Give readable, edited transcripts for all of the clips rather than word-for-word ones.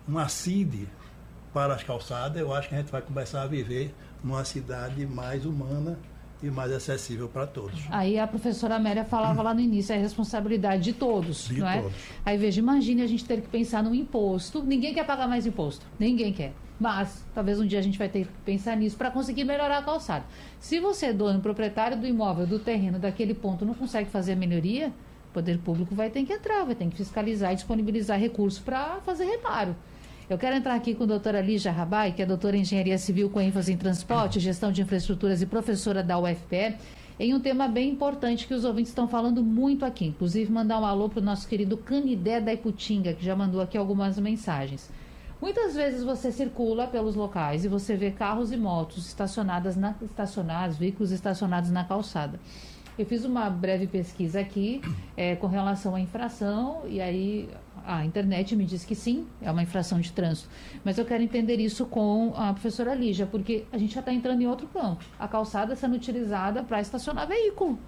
uma CID para as calçadas, eu acho que a gente vai começar a viver numa cidade mais humana e mais acessível para todos. Aí a professora Amélia falava lá no início, é responsabilidade de todos, De não é? todos. Aí veja, imagine a gente ter que pensar no imposto. Ninguém quer pagar mais imposto, ninguém quer. Mas talvez um dia a gente vai ter que pensar nisso para conseguir melhorar a calçada. Se você, dono, proprietário do imóvel, do terreno, daquele ponto, não consegue fazer a melhoria, o poder público vai ter que entrar, vai ter que fiscalizar e disponibilizar recursos para fazer reparo. Eu quero entrar aqui com a doutora Lígia Rabai, que é doutora em Engenharia Civil com ênfase em transporte, gestão de infraestruturas e professora da UFPE, em um tema bem importante que os ouvintes estão falando muito aqui. Inclusive, mandar um alô para o nosso querido Canidé da Iputinga, que já mandou aqui algumas mensagens. Muitas vezes você circula pelos locais e você vê carros e motos veículos estacionados na calçada. Eu fiz uma breve pesquisa aqui com relação à infração e aí a internet me diz que sim, é uma infração de trânsito. Mas eu quero entender isso com a professora Lígia, porque a gente já está entrando em outro campo. A calçada sendo utilizada para estacionar veículo.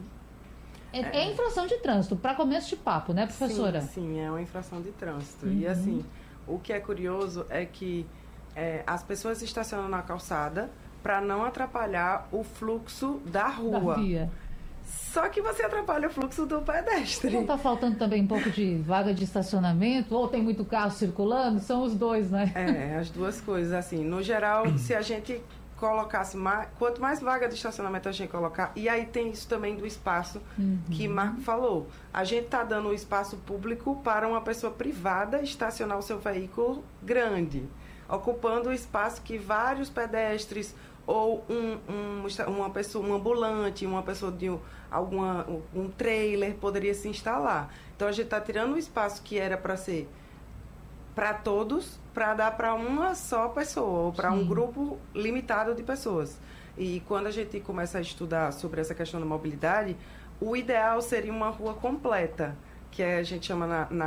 É infração de trânsito, para começo de papo, né, professora? Sim, é uma infração de trânsito. E assim, o que é curioso é que as pessoas estacionam na calçada para não atrapalhar o fluxo da rua. Da via. Só que você atrapalha o fluxo do pedestre. Não está faltando também um pouco de vaga de estacionamento? Ou tem muito carro circulando? São os dois, né? As duas coisas. Assim, no geral, se a gente colocasse mais... Quanto mais vaga de estacionamento a gente colocar... E aí tem isso também do espaço que Marco falou. A gente está dando o espaço público para uma pessoa privada estacionar o seu veículo grande, ocupando o espaço que vários pedestres ou uma pessoa, um ambulante, uma pessoa de um trailer poderia se instalar. Então a gente está tirando o espaço que era para ser para todos, para dar para uma só pessoa, ou para um grupo limitado de pessoas. E quando a gente começa a estudar sobre essa questão da mobilidade, o ideal seria uma rua completa, que a gente chama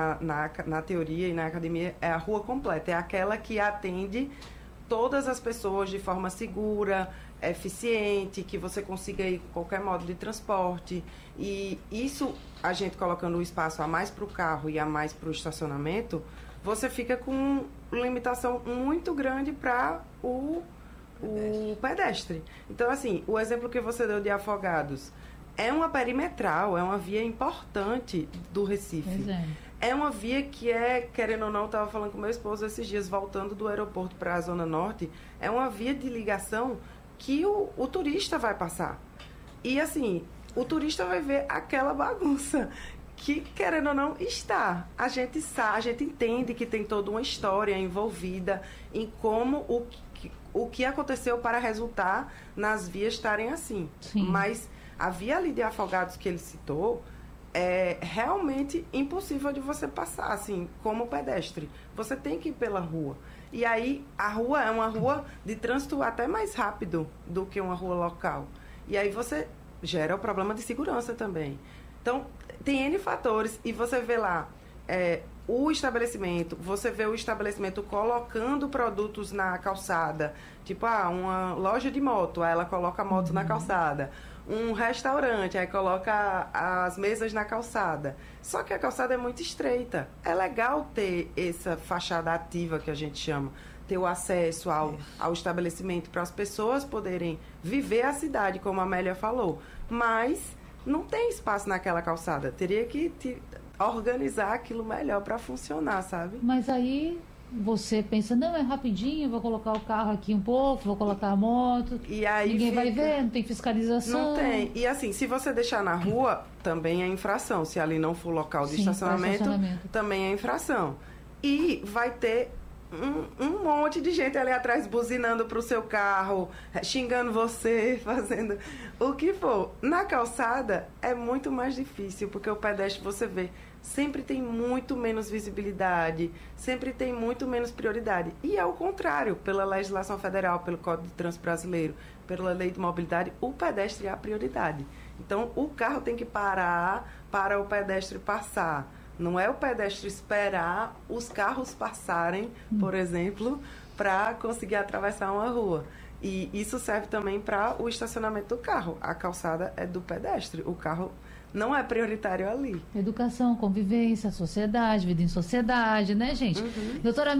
na teoria e na academia, é a rua completa, é aquela que atende todas as pessoas de forma segura, eficiente, que você consiga ir com qualquer modo de transporte. E isso, a gente colocando o espaço a mais para o carro e a mais para o estacionamento, você fica com limitação muito grande para o pedestre. Então, assim, o exemplo que você deu de Afogados é uma perimetral, é uma via importante do Recife. É uma via que querendo ou não, eu estava falando com meu esposo esses dias, voltando do aeroporto para a Zona Norte, é uma via de ligação que o turista vai passar. E assim, o turista vai ver aquela bagunça que, querendo ou não, está. A gente sabe, a gente entende que tem toda uma história envolvida em como o que aconteceu para resultar nas vias estarem assim. Sim. Mas a via ali de Afogados que ele citou é realmente impossível de você passar, assim, como pedestre. Você tem que ir pela rua. E aí, a rua é uma rua de trânsito até mais rápido do que uma rua local. E aí você gera o problema de segurança também. Então, tem N fatores. E você vê lá você vê o estabelecimento colocando produtos na calçada. Tipo, uma loja de moto, aí ela coloca a moto na calçada. Um restaurante, aí coloca as mesas na calçada. Só que a calçada é muito estreita. É legal ter essa fachada ativa que a gente chama, ter o acesso ao estabelecimento para as pessoas poderem viver a cidade, como a Amélia falou. Mas não tem espaço naquela calçada. Teria que organizar aquilo melhor para funcionar, sabe? Mas aí você pensa, não, é rapidinho, vou colocar o carro aqui um pouco, vou colocar a moto. E aí ninguém vai ver, não tem fiscalização. Não tem. E assim, se você deixar na rua, também é infração. Se ali não for local de estacionamento, também é infração. E vai ter um monte de gente ali atrás buzinando pro seu carro, xingando você, fazendo o que for. Na calçada é muito mais difícil, porque o pedestre, você vê, sempre tem muito menos visibilidade, sempre tem muito menos prioridade. E é o contrário, pela legislação federal, pelo Código de Trânsito Brasileiro, pela Lei de Mobilidade, o pedestre é a prioridade. Então, o carro tem que parar para o pedestre passar. Não é o pedestre esperar os carros passarem, por exemplo, para conseguir atravessar uma rua. E isso serve também para o estacionamento do carro. A calçada é do pedestre, o carro não é prioritário ali. Educação, convivência, sociedade, vida em sociedade, né, gente? Doutora